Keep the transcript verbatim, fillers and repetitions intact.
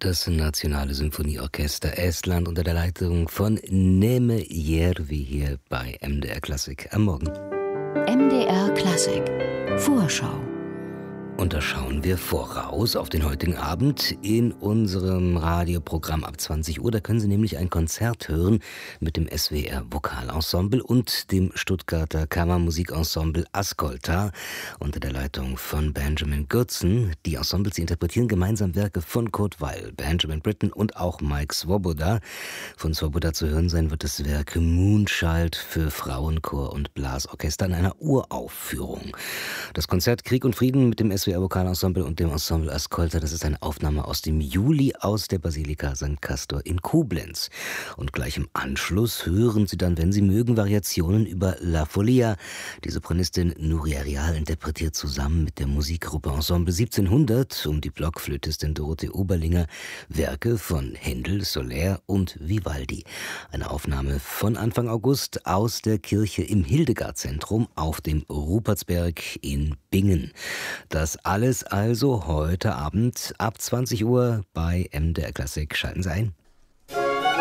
Das Nationale Symphonieorchester Estland unter der Leitung von Neeme Järvi hier bei M D R Klassik am Morgen. M D R Klassik Vorschau. Und da schauen wir voraus auf den heutigen Abend in unserem Radioprogramm ab zwanzig Uhr. Da können Sie nämlich ein Konzert hören mit dem S W R Vokalensemble und dem Stuttgarter Kammermusikensemble Ascolta unter der Leitung von Benjamin Goodson. Die Ensembles, sie interpretieren gemeinsam Werke von Kurt Weill, Benjamin Britten und auch Mike Swoboda. Von Swoboda zu hören sein wird das Werk Moonchild für Frauenchor und Blasorchester in einer Uraufführung. Das Konzert Krieg und Frieden mit dem S W R Vokalensemble und dem Ensemble Ascolta, das ist eine Aufnahme aus dem Juli aus der Basilika Sankt Castor in Koblenz. Und gleich im Anschluss hören Sie dann, wenn Sie mögen, Variationen über La Folia. Die Sopranistin Nuria Real interpretiert zusammen mit der Musikgruppe Ensemble siebzehnhundert um die Blockflötistin Dorothee Oberlinger Werke von Händel, Soler und Vivaldi. Eine Aufnahme von Anfang August aus der Kirche im Hildegard-Zentrum auf dem Rupertsberg in Bingen. Das alles also heute Abend ab zwanzig Uhr bei M D R Klassik. Schalten Sie ein.